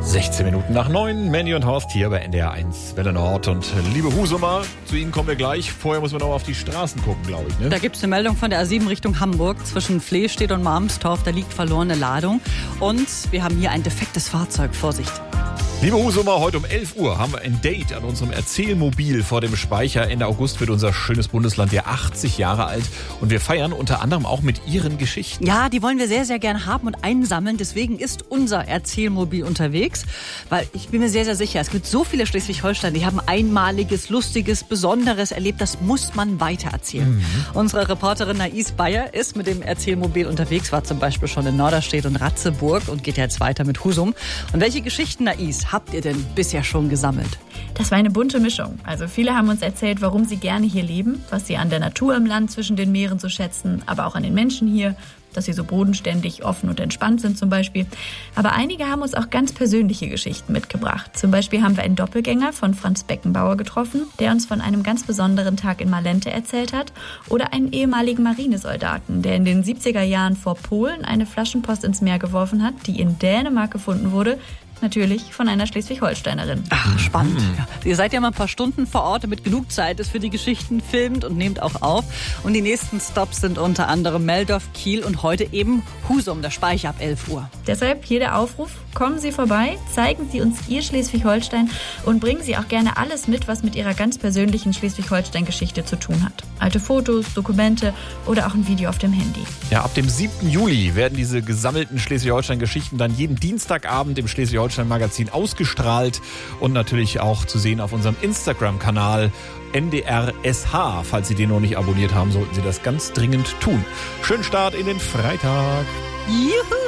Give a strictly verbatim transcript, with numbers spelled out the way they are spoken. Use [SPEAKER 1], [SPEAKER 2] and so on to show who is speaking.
[SPEAKER 1] sechzehn Minuten nach neun, Mandy und Horst hier bei N D R eins Welle Nord. Und liebe Husumer, zu Ihnen kommen wir gleich. Vorher muss man noch auf die Straßen gucken, glaube ich. Ne?
[SPEAKER 2] Da gibt es eine Meldung von der A sieben Richtung Hamburg. Zwischen Flehstedt und Marmstorf, da liegt verlorene Ladung. Und wir haben hier ein defektes Fahrzeug. Vorsicht.
[SPEAKER 1] Liebe Husumer, heute um elf Uhr haben wir ein Date an unserem Erzählmobil vor dem Speicher. Ende August wird unser schönes Bundesland ja achtzig Jahre alt. Und wir feiern unter anderem auch mit Ihren Geschichten.
[SPEAKER 2] Ja, die wollen wir sehr, sehr gerne haben und einsammeln. Deswegen ist unser Erzählmobil unterwegs. Weil ich bin mir sehr, sehr sicher, es gibt so viele Schleswig-Holstein, die haben Einmaliges, Lustiges, Besonderes erlebt. Das muss man weitererzählen. Mhm. Unsere Reporterin Nais Bayer ist mit dem Erzählmobil unterwegs, war zum Beispiel schon in Norderstedt und Ratzeburg und geht jetzt weiter mit Husum. Und welche Geschichten, Nais, habt ihr denn bisher schon gesammelt?
[SPEAKER 3] Das war eine bunte Mischung. Also viele haben uns erzählt, warum sie gerne hier leben, was sie an der Natur im Land zwischen den Meeren so schätzen, aber auch an den Menschen hier, dass sie so bodenständig, offen und entspannt sind zum Beispiel. Aber einige haben uns auch ganz persönliche Geschichten mitgebracht. Zum Beispiel haben wir einen Doppelgänger von Franz Beckenbauer getroffen, der uns von einem ganz besonderen Tag in Malente erzählt hat. Oder einen ehemaligen Marinesoldaten, der in den siebziger Jahren vor Polen eine Flaschenpost ins Meer geworfen hat, die in Dänemark gefunden wurde. Natürlich von einer Schleswig-Holsteinerin.
[SPEAKER 2] Ach, spannend. Ja. Ihr seid ja mal ein paar Stunden vor Ort, damit genug Zeit ist für die Geschichten, filmt und nehmt auch auf. Und die nächsten Stops sind unter anderem Meldorf, Kiel und heute eben Husum, der Speicher ab elf Uhr.
[SPEAKER 3] Deshalb hier der Aufruf, kommen Sie vorbei, zeigen Sie uns Ihr Schleswig-Holstein und bringen Sie auch gerne alles mit, was mit Ihrer ganz persönlichen Schleswig-Holstein-Geschichte zu tun hat. Alte Fotos, Dokumente oder auch ein Video auf dem Handy.
[SPEAKER 1] Ja, ab dem siebten Juli werden diese gesammelten Schleswig-Holstein-Geschichten dann jeden Dienstagabend im Schleswig-Holstein Magazin ausgestrahlt und natürlich auch zu sehen auf unserem Instagram-Kanal N D R S H. Falls Sie den noch nicht abonniert haben, sollten Sie das ganz dringend tun. Schönen Start in den Freitag.
[SPEAKER 2] Juhu!